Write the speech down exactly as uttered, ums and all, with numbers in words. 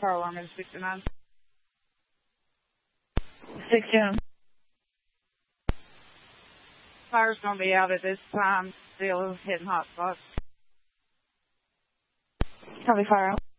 Fire alarm is sixty-nine. sixty-nine. Fire's going to be out at this time, still hitting hot spots. Copy, fire out.